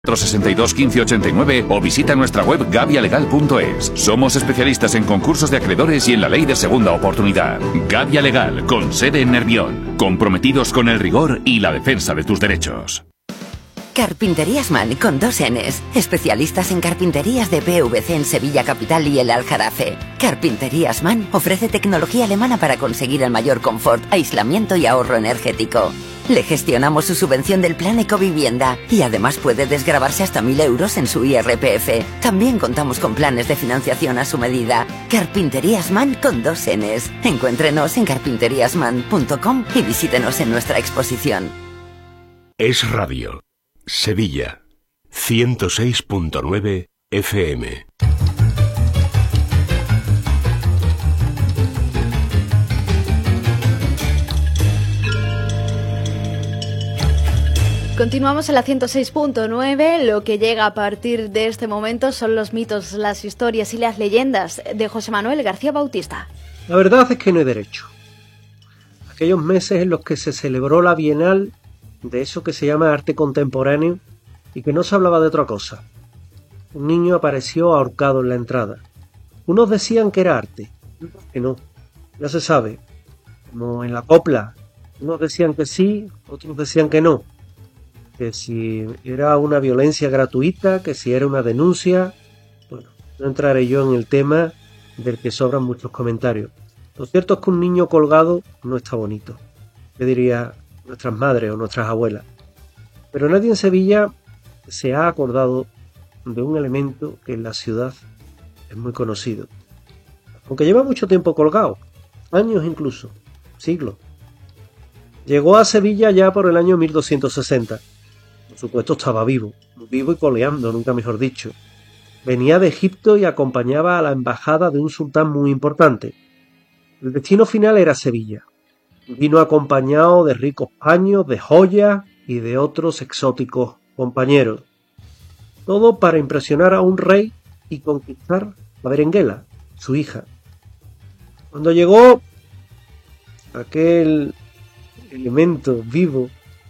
62 15 89 o visita nuestra web gavialegal.es. Somos especialistas en concursos de acreedores y en la ley de segunda oportunidad. Gavia Legal, con sede en Nervión. Comprometidos con el rigor y la defensa de tus derechos. Carpinterías Man con 2 Ns. Especialistas en carpinterías de PVC en Sevilla Capital y el Aljarafe. Carpinterías Man ofrece tecnología alemana para conseguir el mayor confort, aislamiento y ahorro energético. Le gestionamos su subvención del plan Ecovivienda y además puede desgravarse hasta 1.000 euros en su IRPF. También contamos con planes de financiación a su medida. Carpinterías Man con 2 Ns. Encuéntrenos en carpinteriasman.com y visítenos en nuestra exposición. Es Radio. Sevilla, 106.9 FM. Continuamos en la 106.9. Lo que llega a partir de este momento son los mitos, las historias y las leyendas de José Manuel García Bautista. La verdad es que no hay derecho. Aquellos meses en los que se celebró la Bienal de eso que se llama arte contemporáneo y que no se hablaba de otra cosa. Un niño apareció ahorcado en la entrada. Unos decían que era arte, otros que no. Ya se sabe, como en la copla. Unos decían que sí, otros decían que no. Que si era una violencia gratuita, que si era una denuncia. Bueno, no entraré yo en el tema del que sobran muchos comentarios. Lo cierto es que un niño colgado no está bonito. ¿Qué diría nuestras madres o nuestras abuelas? Pero nadie en Sevilla se ha acordado de un elemento que en la ciudad es muy conocido, aunque lleva mucho tiempo colgado, años incluso, siglos. Llegó a Sevilla ya por el año 1260. Por supuesto estaba vivo y coleando, nunca mejor dicho. Venía de Egipto y acompañaba a la embajada de un sultán muy importante. El destino final era Sevilla. Vino acompañado de ricos paños, de joyas y de otros exóticos compañeros. Todo para impresionar a un rey y conquistar a Berenguela, su hija. Cuando llegó aquel elemento vivo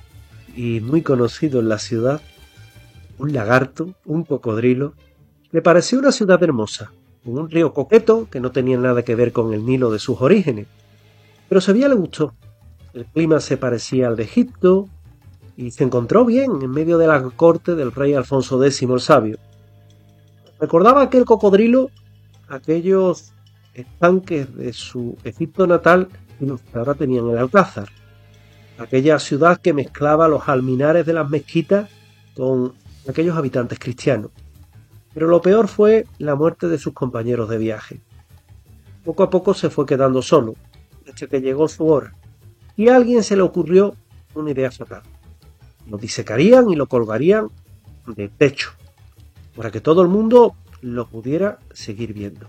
y muy conocido en la ciudad, un lagarto, un cocodrilo, le pareció una ciudad hermosa, con un río coqueto que no tenía nada que ver con el Nilo de sus orígenes. Pero Sevilla le gustó. El clima se parecía al de Egipto y se encontró bien en medio de la corte del rey Alfonso X el Sabio. Recordaba aquel cocodrilo aquellos estanques de su Egipto natal y los que ahora tenían el Alcázar. Aquella ciudad que mezclaba los alminares de las mezquitas con aquellos habitantes cristianos. Pero lo peor fue la muerte de sus compañeros de viaje. Poco a poco se fue quedando solo, hasta que llegó su hora, y a alguien se le ocurrió una idea fatal. Lo disecarían y lo colgarían del techo, para que todo el mundo lo pudiera seguir viendo.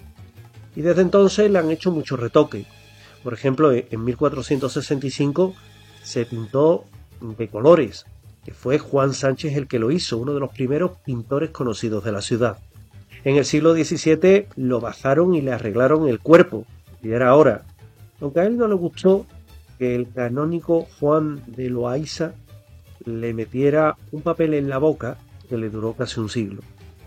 Y desde entonces le han hecho muchos retoques. Por ejemplo, en 1465 se pintó de colores, que fue Juan Sánchez el que lo hizo, uno de los primeros pintores conocidos de la ciudad. En el siglo XVII lo bajaron y le arreglaron el cuerpo, y era hora. Aunque a él no le gustó que el canónigo Juan de Loaiza le metiera un papel en la boca que le duró casi un siglo.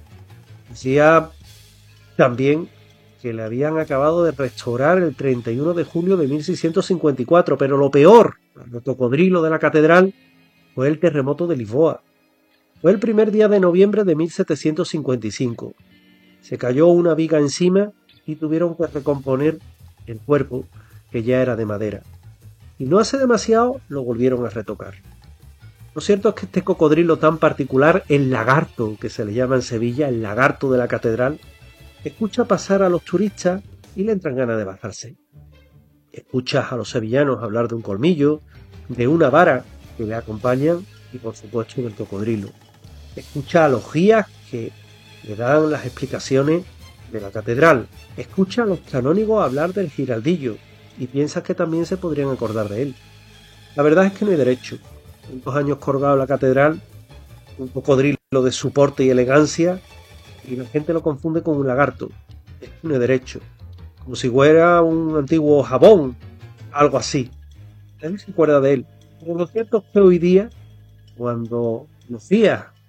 Decía también que le habían acabado de restaurar el 31 de julio de 1654, pero lo peor, el cocodrilo de la catedral, fue el terremoto de Lisboa. Fue el primer día de noviembre de 1755. Se cayó una viga encima y tuvieron que recomponer el cuerpo, que ya era de madera. Y no hace demasiado lo volvieron a retocar. Lo cierto es que este cocodrilo tan particular, el lagarto, que se le llama en Sevilla, el lagarto de la catedral, escucha pasar a los turistas y le entran ganas de bajarse. Escuchas a los sevillanos hablar de un colmillo, de una vara que le acompañan y por supuesto del cocodrilo. Escucha a los guías que le dan las explicaciones de la catedral. Escucha a los canónigos hablar del giraldillo y piensas que también se podrían acordar de él. La verdad es que no hay derecho. En 2 años colgado en la catedral, un cocodrilo de su porte y elegancia, y la gente lo confunde con un lagarto. Es que no hay derecho. Como si fuera un antiguo jabón, algo así. Nadie se acuerda de él. Pero lo cierto es que hoy día, cuando Lucía